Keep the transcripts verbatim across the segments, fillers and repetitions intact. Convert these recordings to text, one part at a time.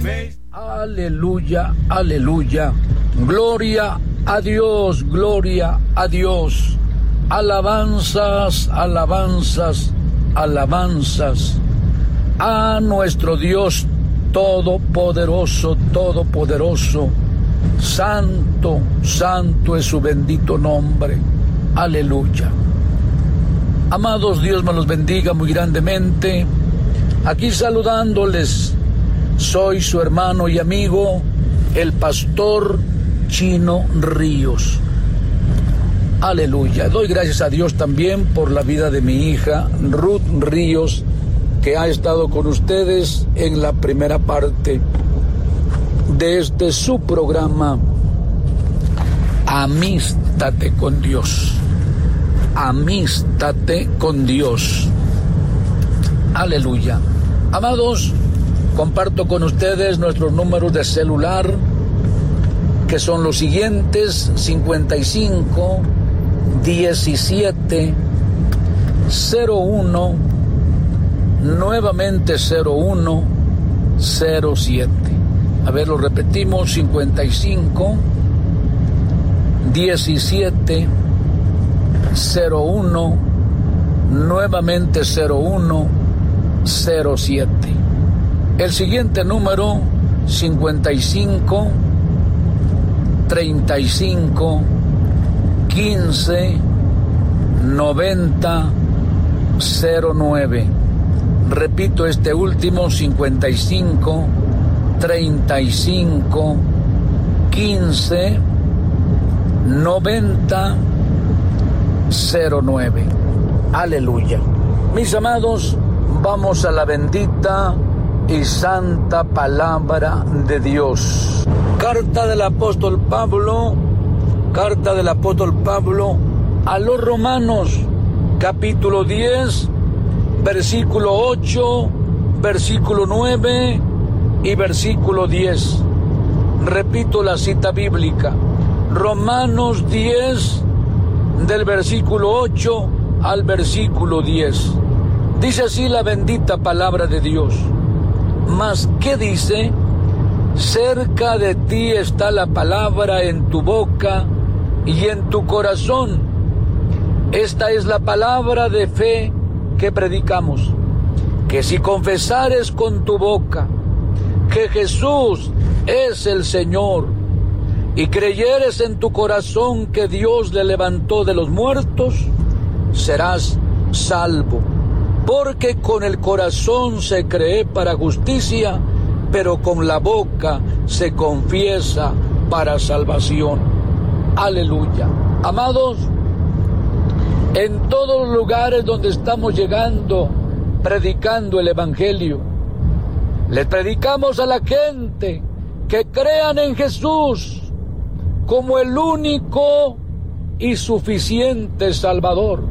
Aleluya, aleluya. Gloria a Dios, gloria a Dios. Alabanzas, alabanzas, alabanzas a nuestro Dios todopoderoso, todopoderoso. Santo, santo es su bendito nombre. Aleluya. Amados, Dios me los bendiga muy grandemente. Aquí saludándoles, soy su hermano y amigo, el pastor Chino Ríos. Aleluya. Doy gracias a Dios también por la vida de mi hija Ruth Ríos, que ha estado con ustedes en la primera parte de este su programa, Amístate con Dios. Amístate con Dios. Aleluya. Amados, comparto con ustedes nuestros números de celular, que son los siguientes: cincuenta y cinco, diecisiete, cero uno, nuevamente cero uno, cero siete. A ver, lo repetimos: cincuenta y cinco, diecisiete, cero uno, nuevamente cero uno, cero siete. El siguiente número: cincuenta y cinco, treinta y cinco, quince, noventa, cero nueve. Repito este último: cincuenta y cinco, treinta y cinco, quince, noventa, cero nueve. Aleluya. Mis amados, vamos a la bendita y santa palabra de Dios. Carta del apóstol Pablo, carta del apóstol Pablo a los Romanos, capítulo diez, versículo ocho, versículo nueve y versículo diez. Repito la cita bíblica: Romanos diez, del versículo ocho al versículo diez. Dice así la bendita palabra de Dios: Mas, ¿qué dice? Cerca de ti está la palabra, en tu boca y en tu corazón. Esta es la palabra de fe que predicamos: que si confesares con tu boca que Jesús es el Señor, y creyeres en tu corazón que Dios le levantó de los muertos, serás salvo. Porque con el corazón se cree para justicia, pero con la boca se confiesa para salvación. Aleluya. Amados, en todos los lugares donde estamos llegando, predicando el Evangelio, les predicamos a la gente que crean en Jesús como el único y suficiente Salvador.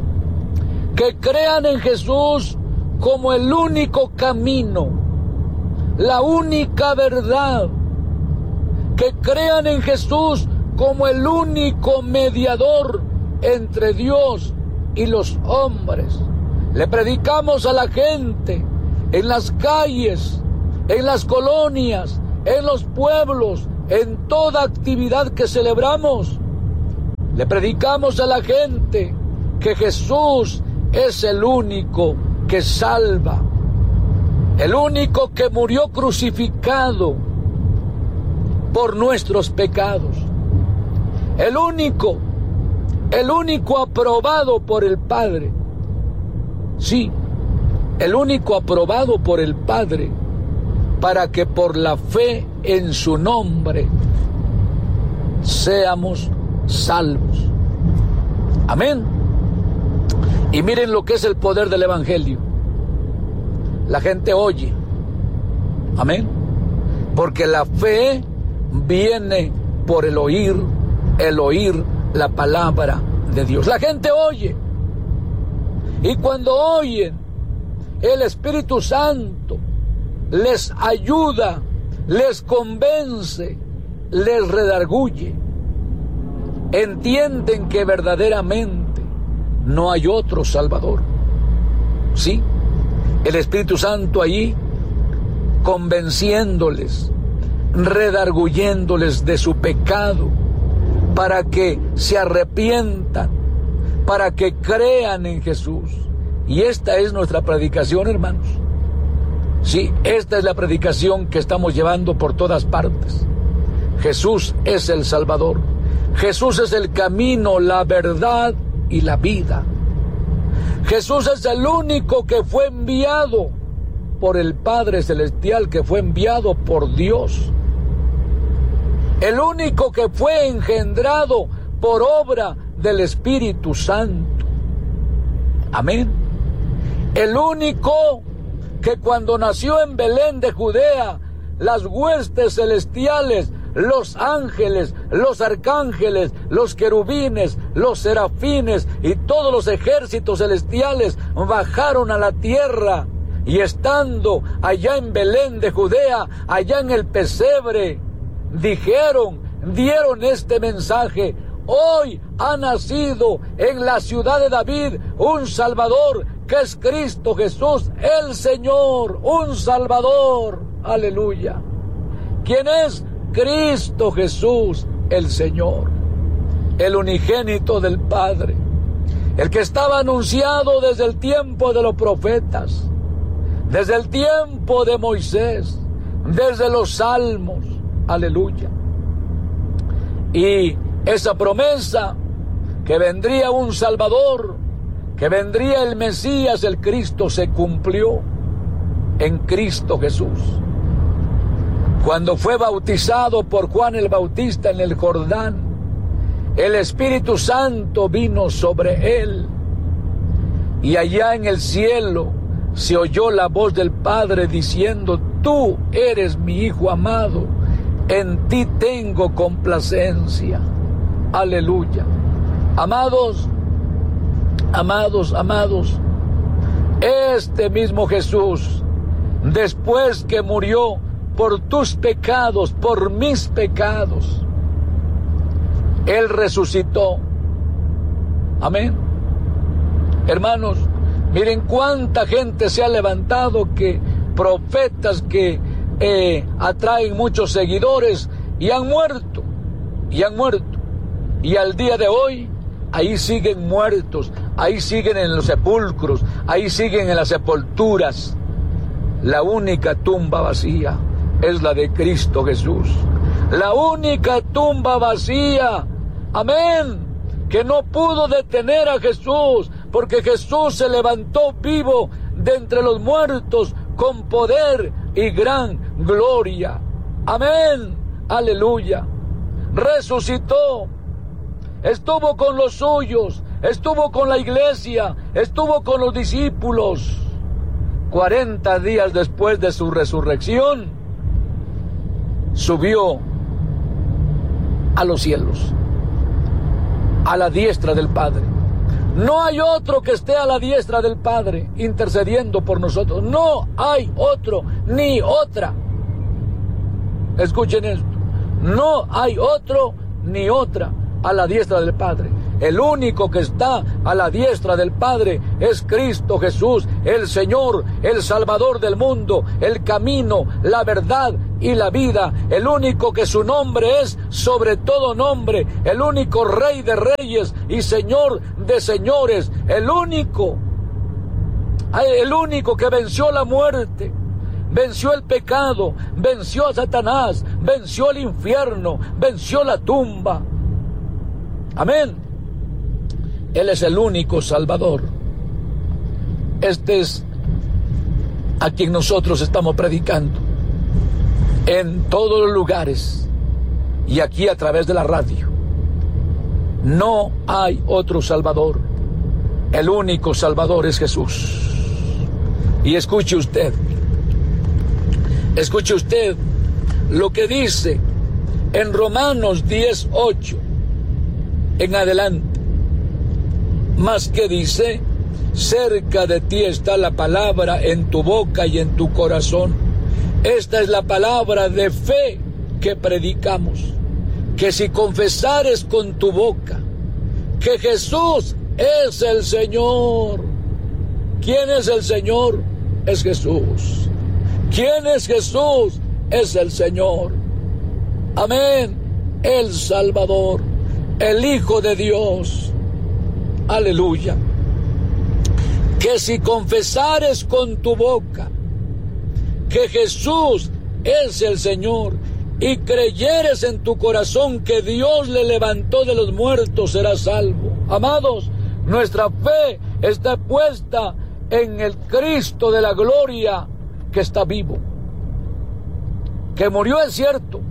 Que crean en Jesús como el único camino, la única verdad. Que crean en Jesús como el único mediador entre Dios y los hombres. Le predicamos a la gente en las calles, en las colonias, en los pueblos, en toda actividad que celebramos. Le predicamos a la gente que Jesús es el único que salva, el único que murió crucificado por nuestros pecados, el único, el único aprobado por el Padre. Sí, el único aprobado por el Padre, para que por la fe en su nombre seamos salvos. Amén. Y miren lo que es el poder del Evangelio. La gente oye. Amén. Porque la fe viene por el oír, el oír la palabra de Dios. La gente oye. Y cuando oyen, el Espíritu Santo les ayuda, les convence, les redarguye. Entienden que verdaderamente no hay otro Salvador. Sí, el Espíritu Santo allí convenciéndoles, redarguyéndoles de su pecado, para que se arrepientan, para que crean en Jesús. Y esta es nuestra predicación, hermanos. Sí, esta es la predicación que estamos llevando por todas partes. Jesús es el Salvador. Jesús es el camino, la verdad y la vida. Jesús es el único que fue enviado por el Padre Celestial, que fue enviado por Dios. El único que fue engendrado por obra del Espíritu Santo. Amén. El único que cuando nació en Belén de Judea, las huestes celestiales, los ángeles, los arcángeles, los querubines, los serafines y todos los ejércitos celestiales bajaron a la tierra, y estando allá en Belén de Judea, allá en el pesebre, dijeron, dieron este mensaje: hoy ha nacido en la ciudad de David un Salvador, que es Cristo Jesús el Señor, un Salvador. Aleluya. ¿Quién es? Cristo Jesús el Señor, el unigénito del Padre, el que estaba anunciado desde el tiempo de los profetas, desde el tiempo de Moisés, desde los salmos. Aleluya. Y esa promesa, que vendría un Salvador, que vendría el Mesías, el Cristo, se cumplió en Cristo Jesús. Cuando fue bautizado por Juan el Bautista en el Jordán, el Espíritu Santo vino sobre él, y allá en el cielo se oyó la voz del Padre diciendo: tú eres mi Hijo amado, en ti tengo complacencia. Aleluya. Amados, amados, amados, este mismo Jesús, después que murió por tus pecados, por mis pecados, Él resucitó. Amén. Hermanos, miren cuánta gente se ha levantado, que profetas que eh, atraen muchos seguidores, y han muerto, y han muerto. Y al día de hoy, ahí siguen muertos, ahí siguen en los sepulcros, ahí siguen en las sepulturas. La única tumba vacía es la de Cristo Jesús. La única tumba vacía, amén, que no pudo detener a Jesús, porque Jesús se levantó vivo de entre los muertos con poder y gran gloria. Amén, aleluya. Resucitó, estuvo con los suyos, estuvo con la iglesia, estuvo con los discípulos. Cuarenta días después de su resurrección, subió a los cielos, a la diestra del Padre. No hay otro que esté a la diestra del Padre intercediendo por nosotros. No hay otro ni otra. Escuchen esto. No hay otro ni otra a la diestra del Padre. El único que está a la diestra del Padre es Cristo Jesús, el Señor, el Salvador del mundo, el camino, la verdad y la vida. El único que su nombre es sobre todo nombre, el único Rey de reyes y Señor de señores, el único, el único que venció la muerte, venció el pecado, venció a Satanás, venció el infierno, venció la tumba. Amén. Él es el único Salvador. Este es a quien nosotros estamos predicando en todos los lugares y aquí a través de la radio. No hay otro Salvador. El único Salvador es Jesús. Y escuche usted, escuche usted lo que dice en Romanos diez ocho en adelante. Más que dice: cerca de ti está la palabra, en tu boca y en tu corazón. Esta es la palabra de fe que predicamos, que si confesares con tu boca que Jesús es el Señor. ¿Quién es el Señor? Es Jesús. ¿Quién es Jesús? Es el Señor. Amén. El Salvador, el Hijo de Dios. Aleluya. Que si confesares con tu boca que Jesús es el Señor y creyeres en tu corazón que Dios le levantó de los muertos, serás salvo. Amados, nuestra fe está puesta en el Cristo de la gloria que está vivo, que murió, es cierto,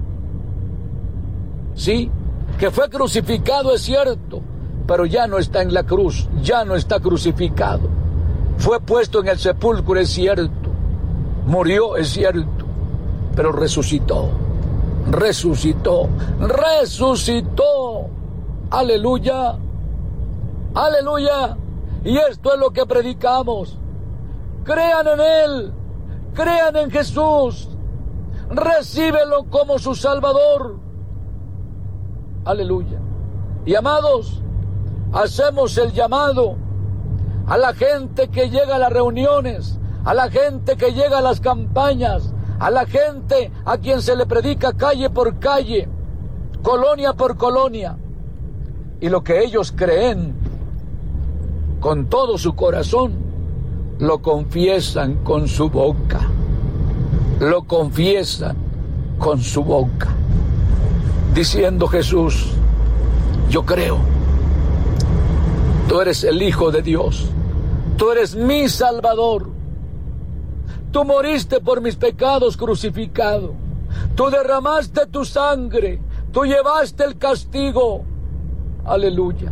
sí, que fue crucificado, es cierto, pero ya no está en la cruz, ya no está crucificado. Fue puesto en el sepulcro, es cierto, murió, es cierto, pero resucitó, resucitó, resucitó. Aleluya, aleluya. Y esto es lo que predicamos. Crean en Él, crean en Jesús, recíbelo como su Salvador. Aleluya. Y amados, hacemos el llamado a la gente que llega a las reuniones, a la gente que llega a las campañas, a la gente a quien se le predica calle por calle, colonia por colonia, y lo que ellos creen con todo su corazón, lo confiesan con su boca, lo confiesan con su boca, diciendo: Jesús, yo creo, tú eres el Hijo de Dios, tú eres mi Salvador, tú moriste por mis pecados crucificado, tú derramaste tu sangre, tú llevaste el castigo. Aleluya.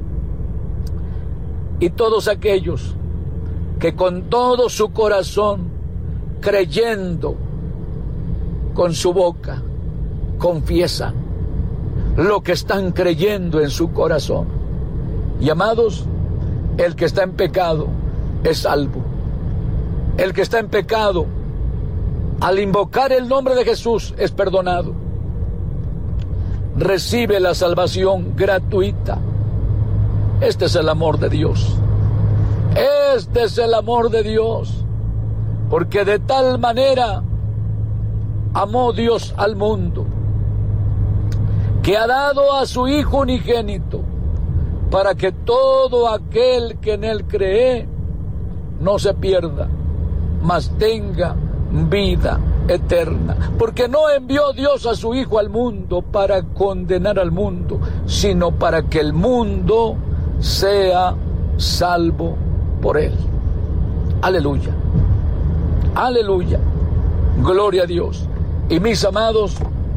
Y todos aquellos que con todo su corazón, creyendo con su boca, confiesan lo que están creyendo en su corazón. Y amados, el que está en pecado es salvo. El que está en pecado, al invocar el nombre de Jesús, es perdonado. Recibe la salvación gratuita. Este es el amor de Dios. Este es el amor de Dios. Porque de tal manera amó Dios al mundo, que ha dado a su Hijo unigénito, para que todo aquel que en Él cree no se pierda, mas tenga vida eterna. Porque no envió Dios a su Hijo al mundo para condenar al mundo, sino para que el mundo sea salvo por Él. Aleluya, aleluya, gloria a Dios. Y mis amados,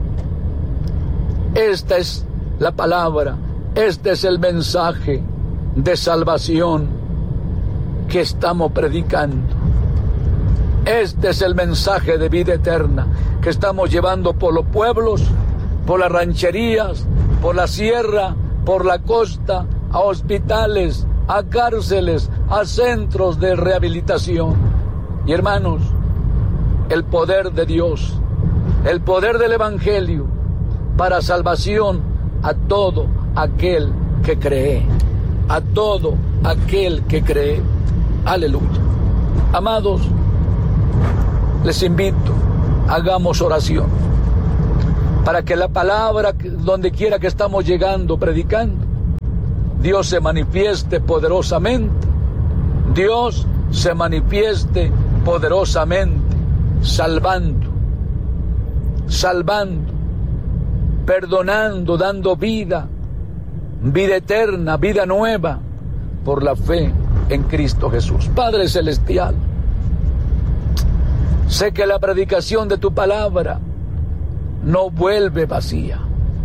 esta es la palabra, este es el mensaje de salvación que estamos predicando. Este es el mensaje de vida eterna que estamos llevando por los pueblos, por las rancherías, por la sierra, por la costa, a hospitales, a cárceles, a centros de rehabilitación. Y hermanos, el poder de Dios, el poder del Evangelio para salvación a todo aquel que cree, a todo aquel que cree. Aleluya. Amados, les invito, hagamos oración para que la palabra, donde quiera que estamos llegando, predicando, Dios se manifieste poderosamente. Dios se manifieste poderosamente, salvando, salvando, perdonando, dando vida, vida eterna, vida nueva, por la fe en Cristo Jesús. Padre Celestial, sé que la predicación de tu palabra no vuelve vacía.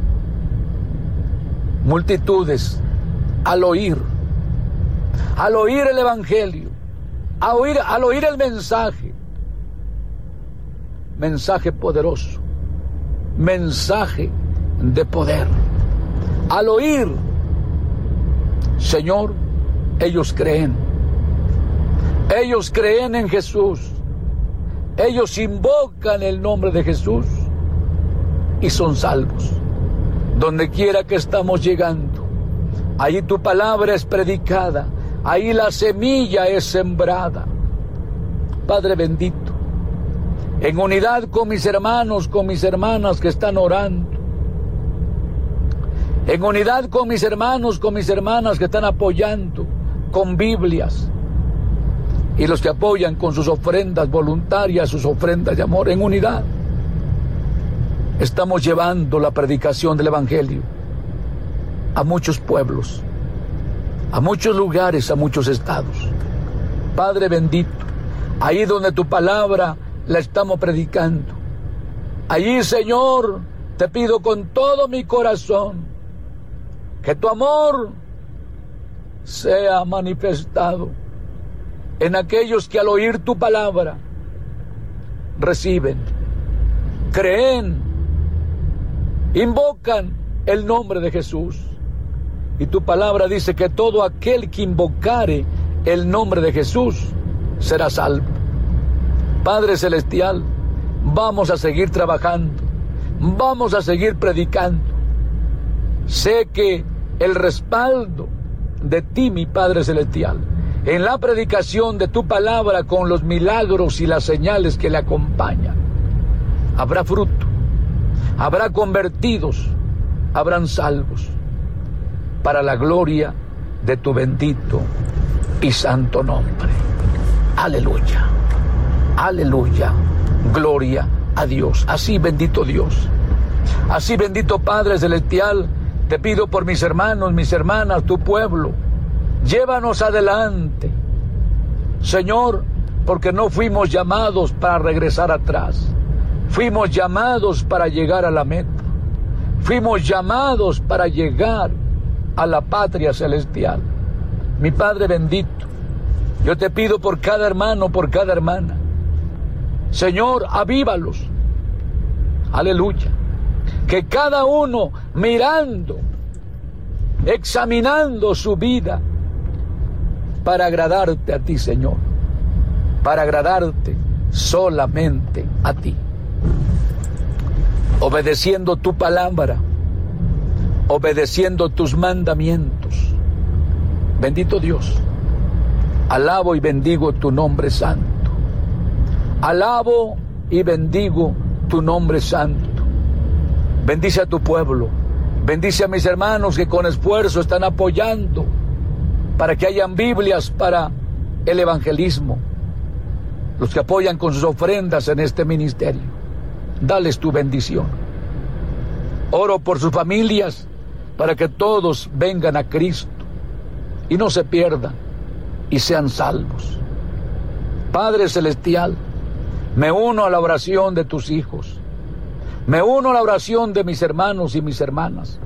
Multitudes, al oír, al oír el Evangelio, al oír, al oír el mensaje, mensaje poderoso, mensaje de poder, al oír, Señor, ellos creen, ellos creen en Jesús, ellos invocan el nombre de Jesús y son salvos. Donde quiera que estamos llegando, ahí tu palabra es predicada, ahí la semilla es sembrada. Padre bendito, en unidad con mis hermanos, con mis hermanas que están orando, en unidad con mis hermanos, con mis hermanas que están apoyando con Biblias, y los que apoyan con sus ofrendas voluntarias, sus ofrendas de amor, en unidad. Estamos llevando la predicación del Evangelio a muchos pueblos, a muchos lugares, a muchos estados. Padre bendito, ahí donde tu palabra la estamos predicando, allí, Señor, te pido con todo mi corazón que tu amor sea manifestado en aquellos que al oír tu palabra reciben, creen, invocan el nombre de Jesús. Y tu palabra dice que todo aquel que invocare el nombre de Jesús será salvo. Padre celestial, vamos a seguir trabajando, vamos a seguir predicando. Sé que el respaldo de ti, mi Padre celestial, en la predicación de tu palabra, con los milagros y las señales que le acompañan, habrá fruto, habrá convertidos, habrán salvos, para la gloria de tu bendito y santo nombre. Aleluya, aleluya, gloria a Dios. Así, bendito Dios, así, bendito Padre celestial, te pido por mis hermanos, mis hermanas, tu pueblo. Llévanos adelante, Señor, porque no fuimos llamados para regresar atrás. Fuimos llamados para llegar a la meta. Fuimos llamados para llegar a la patria celestial. Mi Padre bendito, yo te pido por cada hermano, por cada hermana. Señor, avívalos. Aleluya. Que cada uno mirando, examinando su vida para agradarte a ti, Señor. Para agradarte solamente a ti. Obedeciendo tu palabra, obedeciendo tus mandamientos. Bendito Dios, alabo y bendigo tu nombre santo. Alabo y bendigo tu nombre santo. Bendice a tu pueblo, bendice a mis hermanos que con esfuerzo están apoyando para que hayan Biblias para el evangelismo, los que apoyan con sus ofrendas en este ministerio. Dales tu bendición. Oro por sus familias para que todos vengan a Cristo y no se pierdan y sean salvos. Padre celestial, me uno a la oración de tus hijos. Me uno a la oración de mis hermanos y mis hermanas.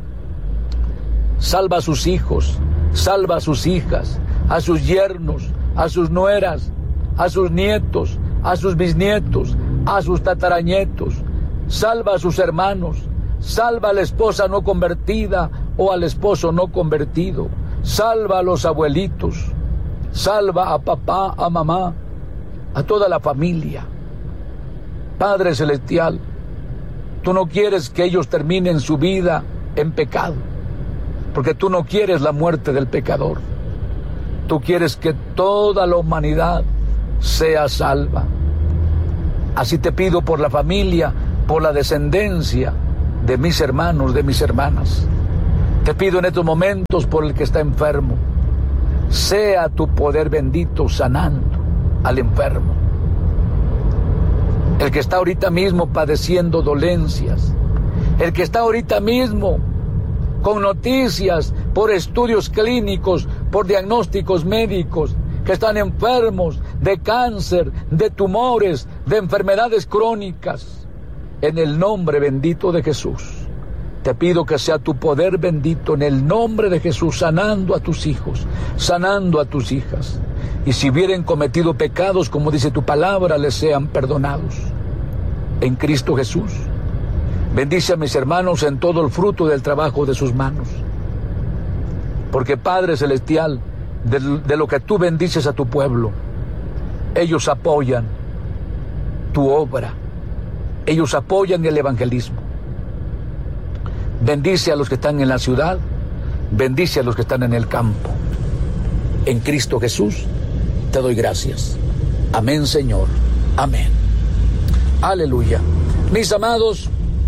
Salva a sus hijos, salva a sus hijas, a sus yernos, a sus nueras, a sus nietos, a sus bisnietos, a sus tataranietos. Salva a sus hermanos, salva a la esposa no convertida o al esposo no convertido. Salva a los abuelitos, salva a papá, a mamá, a toda la familia. Padre celestial, tú no quieres que ellos terminen su vida en pecado, porque tú no quieres la muerte del pecador. Tú quieres que toda la humanidad sea salva. Así te pido por la familia, por la descendencia de mis hermanos, de mis hermanas. Te pido en estos momentos por el que está enfermo. Sea tu poder bendito sanando al enfermo. El que está ahorita mismo padeciendo dolencias, el que está ahorita mismo con noticias por estudios clínicos, por diagnósticos médicos, que están enfermos de cáncer, de tumores, de enfermedades crónicas, en el nombre bendito de Jesús, te pido que sea tu poder bendito en el nombre de Jesús, sanando a tus hijos, sanando a tus hijas. Y si hubieren cometido pecados, como dice tu palabra, les sean perdonados. En Cristo Jesús. Bendice a mis hermanos en todo el fruto del trabajo de sus manos. Porque Padre Celestial, de, de lo que tú bendices a tu pueblo, ellos apoyan tu obra. Ellos apoyan el evangelismo. Bendice a los que están en la ciudad, bendice a los que están en el campo. En Cristo Jesús te doy gracias. Amén, Señor. Amén. Aleluya. Mis amados,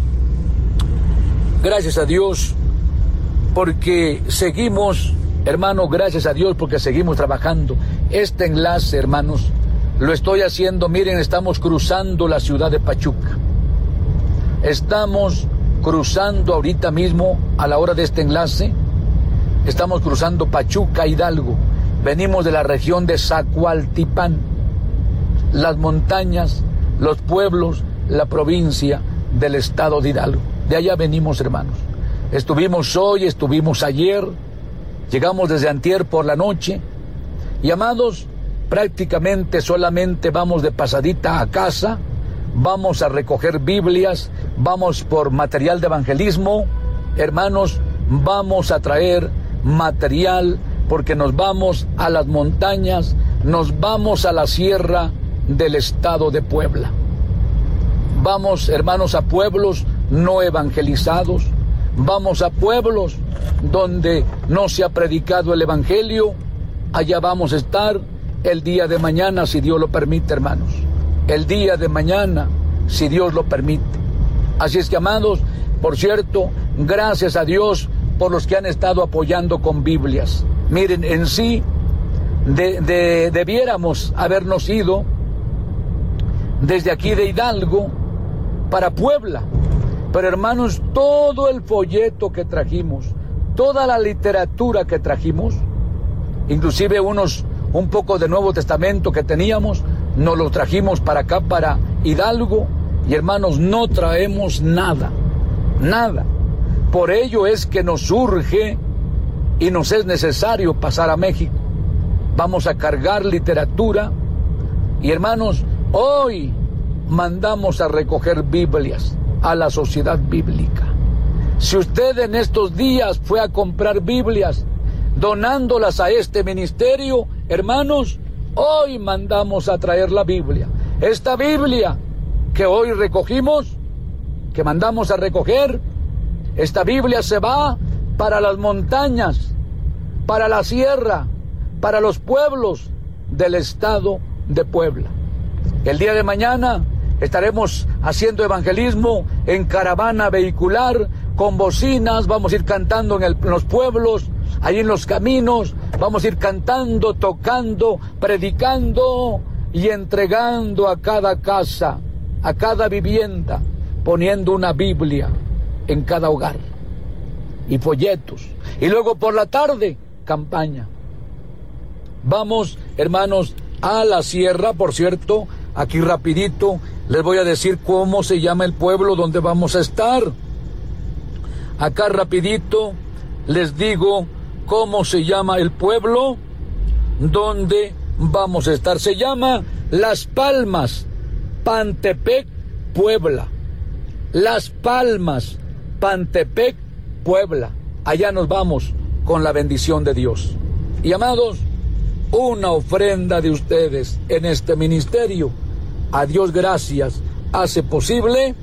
gracias a Dios porque seguimos, hermanos, gracias a Dios porque seguimos trabajando. Este enlace, hermanos, lo estoy haciendo, miren, estamos cruzando la ciudad de Pachuca. Estamos cruzando ahorita mismo, a la hora de este enlace, estamos cruzando Pachuca, Hidalgo. Venimos de la región de Zacualtipán, las montañas, los pueblos, la provincia del estado de Hidalgo. De allá venimos, hermanos. Estuvimos hoy, estuvimos ayer, llegamos desde antier por la noche. Y amados, prácticamente solamente vamos de pasadita a casa, vamos a recoger Biblias, vamos por material de evangelismo. Hermanos, vamos a traer material porque nos vamos a las montañas, nos vamos a la sierra del estado de Puebla. Vamos, hermanos, a pueblos no evangelizados, vamos a pueblos donde no se ha predicado el evangelio. Allá vamos a estar el día de mañana, si Dios lo permite, hermanos. El día de mañana, si Dios lo permite. Así es que, amados, por cierto, gracias a Dios por los que han estado apoyando con Biblias. Miren, en sí, de, de, debiéramos habernos ido desde aquí de Hidalgo para Puebla. Pero, hermanos, todo el folleto que trajimos, toda la literatura que trajimos, inclusive unos, un poco de Nuevo Testamento que teníamos, nos lo trajimos para acá, para Hidalgo, y hermanos, no traemos nada, nada. Por ello es que nos urge y nos es necesario pasar a México. Vamos a cargar literatura, y hermanos, hoy mandamos a recoger Biblias a la sociedad bíblica. Si usted en estos días fue a comprar Biblias, donándolas a este ministerio, hermanos, hoy mandamos a traer la Biblia. Esta Biblia que hoy recogimos, que mandamos a recoger, esta Biblia se va para las montañas, para la sierra, para los pueblos del estado de Puebla. El día de mañana estaremos haciendo evangelismo en caravana vehicular, con bocinas, vamos a ir cantando en, el, en los pueblos, ahí en los caminos, vamos a ir cantando, tocando, predicando y entregando a cada casa, a cada vivienda, poniendo una Biblia en cada hogar y folletos. Y luego por la tarde, campaña. Vamos, hermanos, a la sierra, por cierto, aquí rapidito les voy a decir cómo se llama el pueblo donde vamos a estar. Acá rapidito les digo cómo se llama el pueblo donde vamos a estar. Se llama Las Palmas, Pantepec, Puebla. Las Palmas, Pantepec, Puebla. Allá nos vamos con la bendición de Dios. Y amados, una ofrenda de ustedes en este ministerio, a Dios gracias, hace posible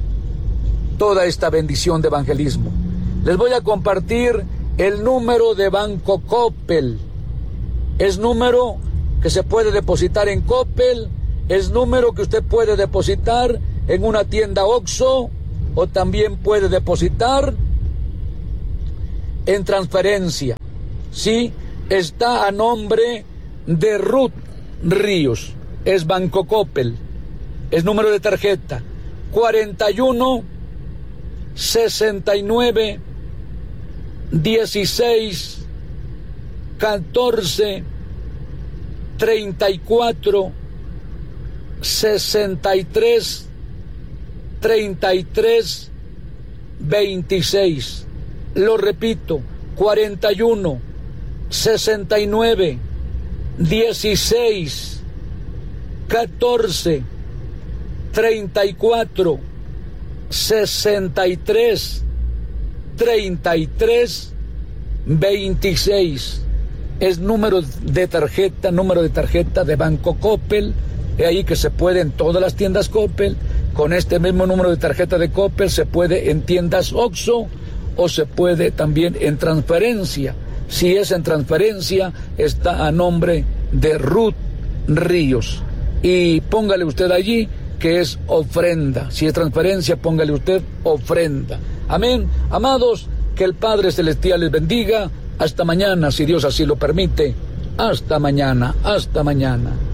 toda esta bendición de evangelismo. Les voy a compartir el número de Banco Coppel. Es número que se puede depositar en Coppel, es número que usted puede depositar en una tienda Oxxo, o también puede depositar en transferencia. Sí, está a nombre de Ruth Ríos, es Banco Coppel, es número de tarjeta cuarenta y uno, sesenta y nueve, dieciséis, catorce, treinta y cuatro, sesenta y tres, treinta y tres, veintiséis. Lo repito, cuarenta y uno, sesenta y nueve, dieciséis, catorce, treinta y cuatro, sesenta y tres, treinta y tres, veintiséis. Es número de tarjeta, número de tarjeta de Banco Coppel. Es ahí que se puede en todas las tiendas Coppel. Con este mismo número de tarjeta de Coppel se puede en tiendas Oxxo, o se puede también en transferencia. Si es en transferencia, está a nombre de Ruth Ríos. Y póngale usted allí que es ofrenda. Si es transferencia, póngale usted ofrenda. Amén. Amados, que el Padre Celestial les bendiga. Hasta mañana, si Dios así lo permite. Hasta mañana, hasta mañana.